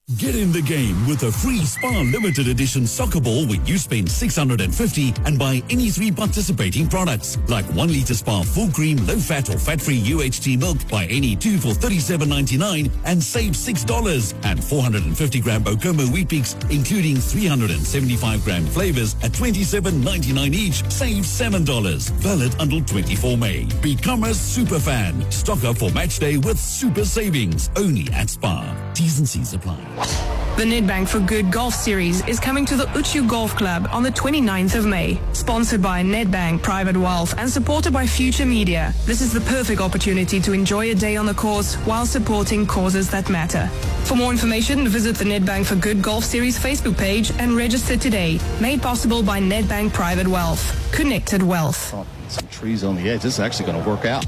Get in the game with a free Spar limited edition soccer ball when you spend 650 and buy any 3 participating products like 1 litre Spar full cream, low fat or fat free UHT milk. Buy any 2 for $37.99 and save $6. And 450 gram Bokomo Wheat Pix, including 375 gram flavors at $27.99 each, save $7. Valid until 24 May. Become a super fan. Stock up for match day with super savings. Only at Spar. T's and C's apply. The Nedbank for Good Golf Series is coming to the Uchu Golf Club on the 29th of May. Sponsored by Nedbank Private Wealth and supported by Future Media. This is the perfect opportunity to enjoy a day on the course while supporting causes that matter. For more information, visit the Nedbank for Good Golf Series Facebook page and register today. Made possible by Nedbank Private Wealth. Connected Wealth. Oh, some trees on the edge. This is actually going to work out.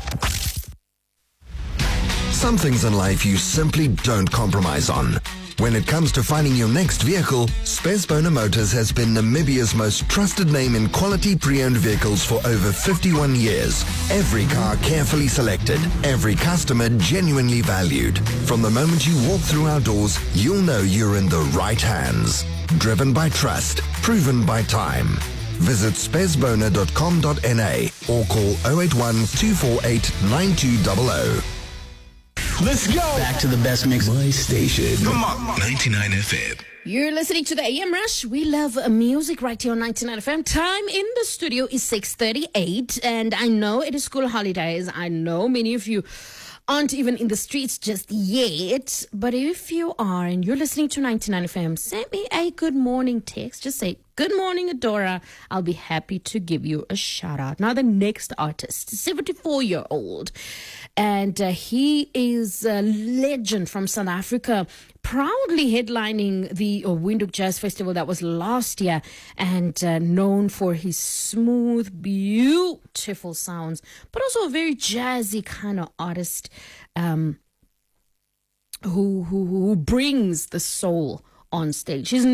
Some things in life you simply don't compromise on. When it comes to finding your next vehicle, Spesbona Motors has been Namibia's most trusted name in quality pre-owned vehicles for over 51 years. Every car carefully selected, every customer genuinely valued. From the moment you walk through our doors, you'll know you're in the right hands. Driven by trust, proven by time. Visit spesbona.com.na or call 081 248 9200. Let's go. Back to the best mix. My station. Come on. 99 FM. You're listening to the AM Rush. We love music right here on 99 FM. Time in the studio is 6:38, and I know it is school holidays. I know many of you aren't even in the streets just yet, but if you are and you're listening to 99 FM, send me a good morning text. Just say, "Good morning, Adora." I'll be happy to give you a shout out. Now, the next artist, 74-year-old, and he is a legend from South Africa, proudly headlining the Windhoek Jazz Festival that was last year, and known for his smooth, beautiful sounds, but also a very jazzy kind of artist who brings the soul on stage. His